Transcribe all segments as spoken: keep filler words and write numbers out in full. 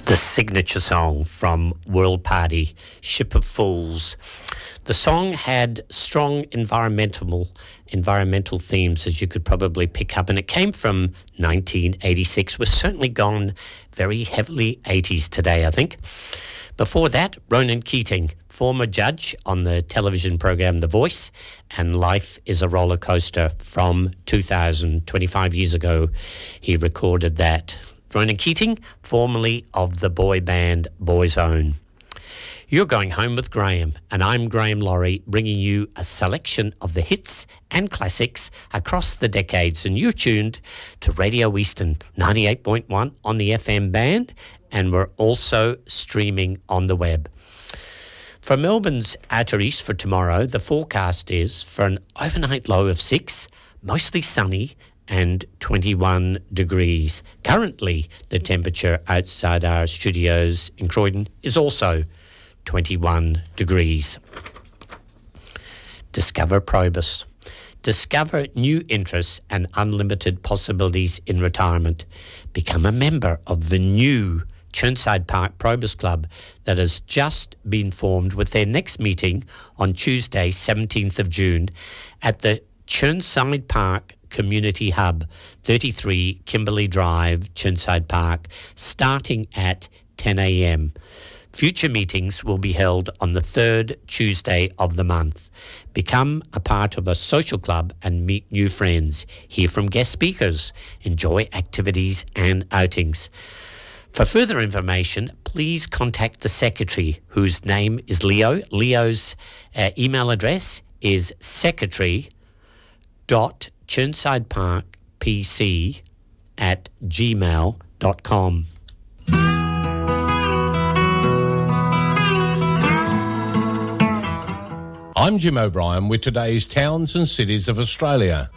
the signature song from World Party, Ship of Fools. The song had strong environmental environmental themes, as you could probably pick up, and it came from nineteen eighty-six. We're certainly gone very heavily eighties today, I think. Before that, Ronan Keating, former judge on the television program The Voice, and Life is a Roller Coaster from two thousand, twenty-five years ago. He recorded that. Ronan Keating, formerly of the boy band Boyzone. You're going home with Graham, and I'm Graham Laurie, bringing you a selection of the hits and classics across the decades, and you're tuned to Radio Eastern ninety-eight point one on the F M band, and we're also streaming on the web. For Melbourne's outer east for tomorrow, the forecast is for an overnight low of six, mostly sunny, and twenty-one degrees. Currently, the temperature outside our studios in Croydon is also twenty-one degrees. Discover Probus. Discover new interests and unlimited possibilities in retirement. Become a member of the new Chirnside Park Probus Club that has just been formed, with their next meeting on Tuesday, seventeenth of June, at the Chirnside Park Community Hub, thirty-three Kimberley Drive, Chirnside Park, starting at ten a.m. Future meetings will be held on the third Tuesday of the month. Become a part of a social club and meet new friends. Hear from guest speakers. Enjoy activities and outings. For further information, please contact the secretary, whose name is Leo. Leo's uh, email address is secretary dot chirnsideparkpc at gmail dot com. I'm Jim O'Brien with today's Towns and Cities of Australia.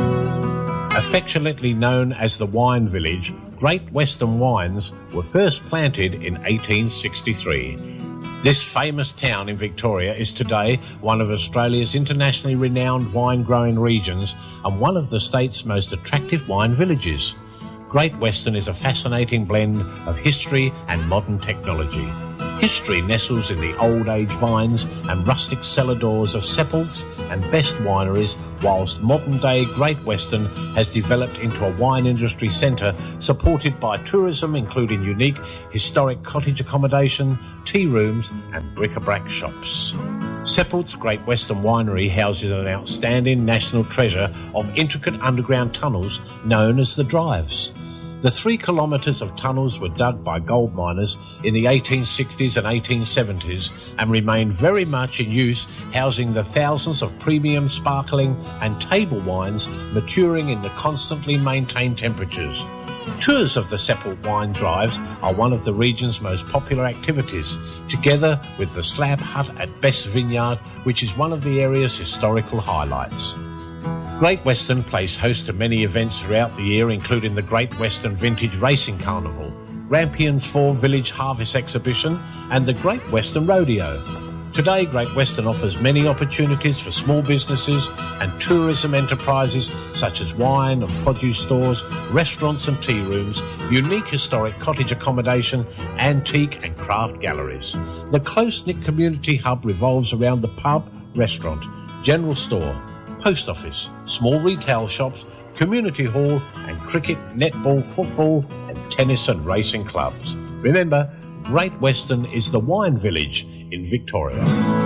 Affectionately known as the Wine Village, Great Western Wines were first planted in eighteen sixty-three. This famous town in Victoria is today one of Australia's internationally renowned wine-growing regions and one of the state's most attractive wine villages. Great Western is a fascinating blend of history and modern technology. History nestles in the old-age vines and rustic cellar doors of Seppelts and best wineries, whilst modern-day Great Western has developed into a wine industry centre supported by tourism, including unique historic cottage accommodation, tea rooms and bric-a-brac shops. Seppelts Great Western Winery houses an outstanding national treasure of intricate underground tunnels known as the Drives. The three kilometres of tunnels were dug by gold miners in the eighteen sixties and eighteen seventies and remain very much in use, housing the thousands of premium sparkling and table wines maturing in the constantly maintained temperatures. Tours of the Seppelt Wine Drives are one of the region's most popular activities, together with the Slab Hut at Best Vineyard, which is one of the area's historical highlights. Great Western plays host to many events throughout the year, including the Great Western Vintage Racing Carnival, Grampians Fall Village Harvest Exhibition and the Great Western Rodeo. Today, Great Western offers many opportunities for small businesses and tourism enterprises such as wine and produce stores, restaurants and tea rooms, unique historic cottage accommodation, antique and craft galleries. The close-knit community hub revolves around the pub, restaurant, general store, post office, small retail shops, community hall and cricket, netball, football and tennis and racing clubs. Remember, Great Western is the wine village in Victoria.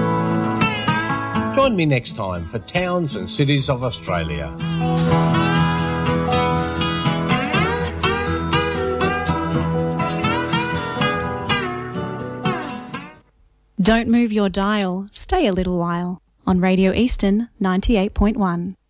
Join me next time for Towns and Cities of Australia. Don't move your dial, stay a little while on Radio Eastern ninety-eight point one.